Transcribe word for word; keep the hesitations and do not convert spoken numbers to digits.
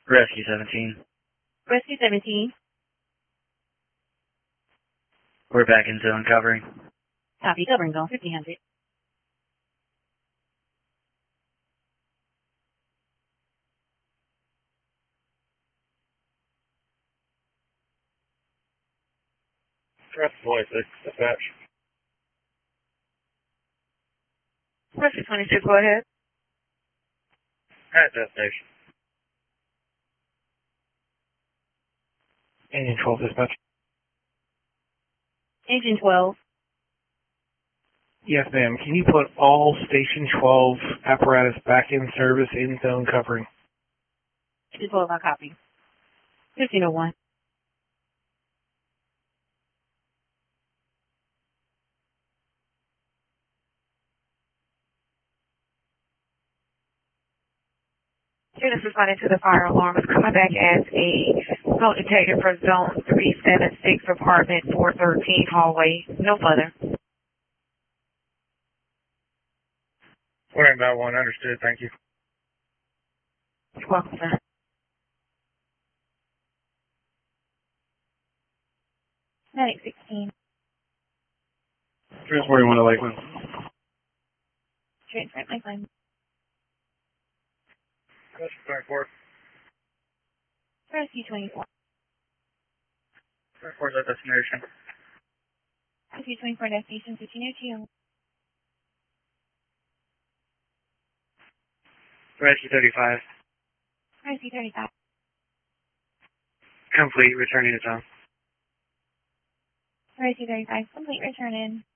Rescue seventeen. Rescue seventeen. We're back in zone covering. Copy, covering zone fifteen hundred. Rescue twenty-six, dispatch. Rescue twenty-six, go ahead. At destination. Engine twelve, dispatch. Engine twelve. Yes, ma'am. Can you put all Station twelve apparatus back in service in zone covering? Engine twelve, I copy. fifteen oh one. Units responding to the fire alarm is coming back as a smoke detector for zone three seven six, apartment four thirteen hallway. No further. Worrying about one, understood, thank you. You're welcome, sir. Medic sixteen. Transporting one to Lakeland. Transfer at Lakeland. Rescue twenty-four. Rescue twenty-four. twenty-four is at destination. Rescue twenty-four, destination fifteen oh two. Rescue thirty-five. Rescue thirty-five. Complete, returning to zone. Rescue thirty-five, complete return in.